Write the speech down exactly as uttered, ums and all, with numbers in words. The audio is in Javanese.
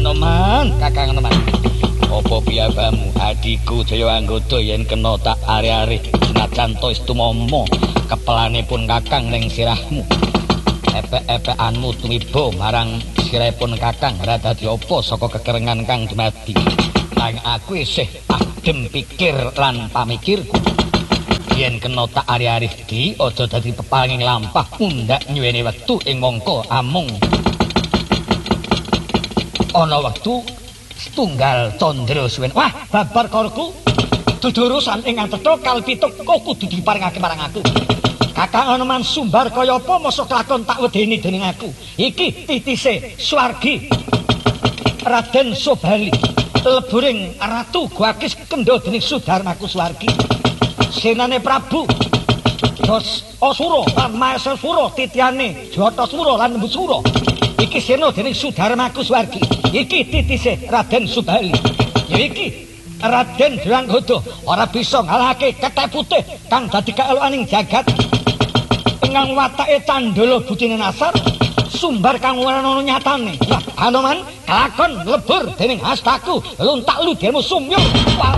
Anoman, Kakang Anoman. Apa piyabamu adiku Jaya Anggada yen kena tak are-are senajan to istumama kepelanipun Kakang ning sirahmu. Epek-epekanmu tumiba marang sirahipun Kakang ora dadi apa saka kekerengan kang dumadi. Nang aku isih adem pikir lan pamikirku. Yen kena tak are-are iki aja dadi pepanging lampah mundak nyuweni wektu ing mangka amung ana wektu setunggal candra suwen. Wah, babar koroku. Dudu urusan ing antara kalpituk kok kudu diparingake marang aku. Kakang Anoman sumbar kaya apa mosok lakon tak wedeni dening aku. Iki titise Swargi. Raden Sobali, leburing Ratu Gwakis kendo dening Sudarmaku Swargi. Senane Prabu Dos Asura lan Mahesasura titiane Jatasura lan Embusura. Iki sena dening Sudarmaku Swargi. Iki titise Raden Subali. Ya iki Raden Dranggada ora bisa ngalahake Kethek Putih kang dadi kaelokaning jagat. Ingkang watake candala butine nasar, sumbar kang ora ana nyatane. Lah Anoman kelakon lebur dening hastaku luntak ludirmu sumyung.